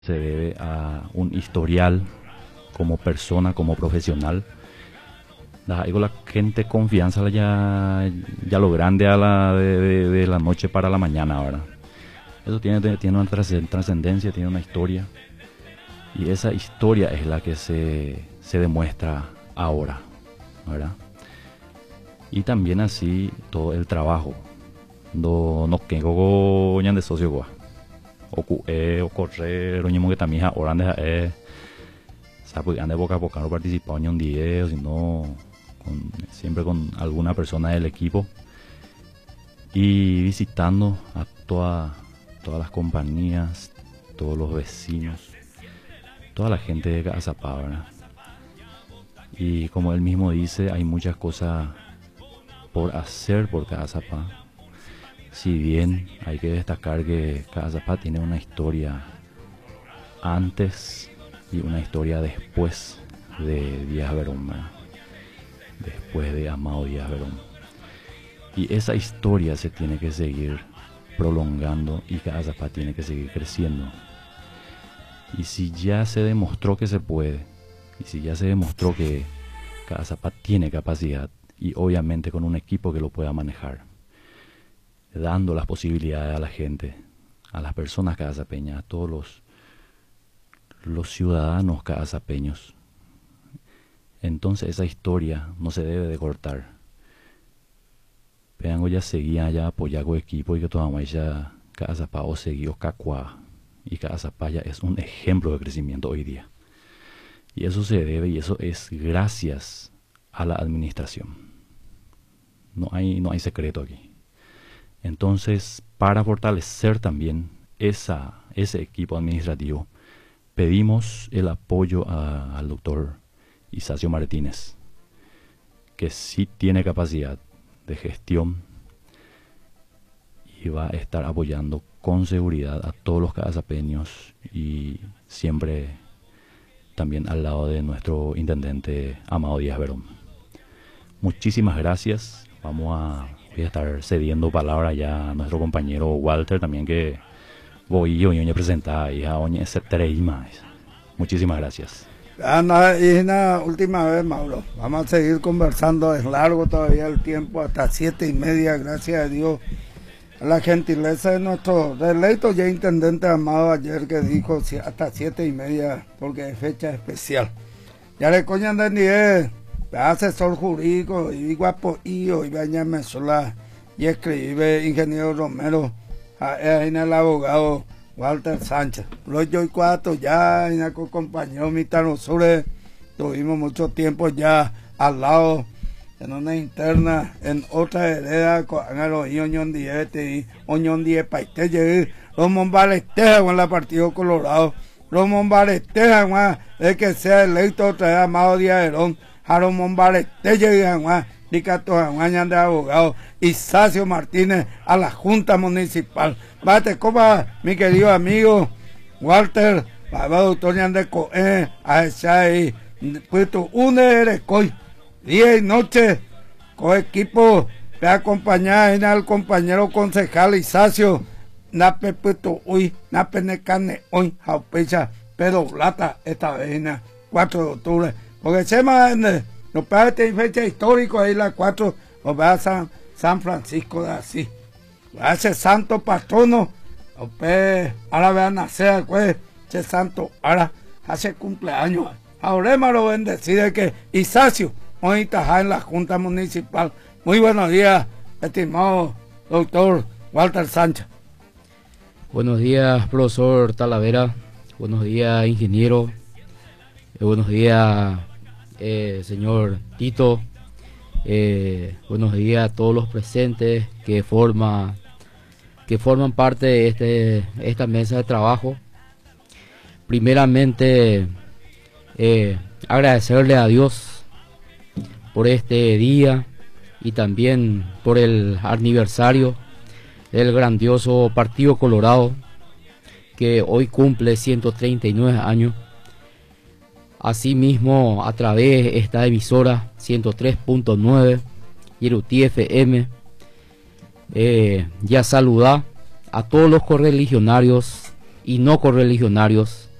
se debe a un historial como persona, como profesional. Digo, la gente confianza ya lo grande a de la noche para la mañana, ¿verdad? Eso tiene una trascendencia, tiene una historia. Y esa historia es la que se demuestra ahora, ¿verdad? Y también así todo el trabajo. No tengo ñan de socio goa. O correr, oñemo que también ahora ande boca a boca no participado en un día, sino siempre con alguna persona del equipo y visitando a todas las compañías, todos los vecinos, toda la gente de Cazapá, ¿verdad? Y como él mismo dice, hay muchas cosas por hacer por Cazapá. Si bien hay que destacar que Cazapá tiene una historia antes y una historia después de Díaz Verón, ¿verdad? Después de Amado Díaz Verón. Y esa historia se tiene que seguir prolongando y Cazapá tiene que seguir creciendo. Y si ya se demostró que se puede, y si ya se demostró que Cazapá tiene capacidad, y obviamente con un equipo que lo pueda manejar, dando las posibilidades a la gente, a las personas cazapeñas, a todos los ciudadanos cazapeños, entonces esa historia no se debe de cortar. Peango ya seguía ya apoyar con equipo y que todavía ya Cazapá o seguió Cacuá, y Cazapá ya es un ejemplo de crecimiento hoy día. Y eso se debe, y eso es gracias a la administración. No hay secreto aquí. Entonces, para fortalecer también ese equipo administrativo, pedimos el apoyo al doctor Isacio Martínez, que sí tiene capacidad de gestión y va a estar apoyando con seguridad a todos los cazapeños y siempre también al lado de nuestro intendente Amado Díaz Verón. Muchísimas gracias. Voy a estar cediendo palabra ya a nuestro compañero Walter también, que voy a presentar y a más. Muchísimas gracias. Y una última vez, Mauro, vamos a seguir conversando, es largo todavía el tiempo, hasta 7:30, gracias a Dios, a la gentileza de nuestro deleito ya intendente Amado ayer, que dijo hasta 7:30 porque es fecha especial. Ya le coñan de nivel, asesor jurídico y guapo y bañame sola y escribe ingeniero Romero, en el abogado Walter Sánchez. Los yo y cuatro ya en el compañero Mitano Sure, tuvimos mucho tiempo ya al lado en una interna en otra hereda con los Oñón 10 y Oñón 10 Paite, los Mombalesteja en la Partido Colorado, los Mombalesteja es que sea electo otra vez Amado Díaz Verón, Jaro Mombalesteja Dicato Janguañan de abogado, Isacio Martínez a la Junta Municipal. Bate copa, mi querido amigo Walter, doctor Ñande Coe, a ese puesto erecoy, día y noche, con equipo de acompañar en al compañero concejal Isacio, nape puesto hoy, nape necane hoy, jaupecha, pero plata esta vez en 4 de octubre, porque se me nos parece fecha histórica ahí la 4, nos va a San Francisco de Asís. Ese santo patrono, ahora vean nacer, pues, ese santo, ahora hace cumpleaños. Ahora me lo bendecir que Isacio, hoy está en la Junta Municipal. Muy buenos días, estimado doctor Walter Sánchez. Buenos días, profesor Talavera. Buenos días, ingeniero. Buenos días, señor Tito. Buenos días a todos los presentes que forman parte de esta mesa de trabajo. Primeramente, agradecerle a Dios por este día y también por el aniversario del grandioso Partido Colorado, que hoy cumple 139 años. Asimismo, a través de esta emisora 103.9 Yeruti FM, ya saludar a todos los correligionarios y no correligionarios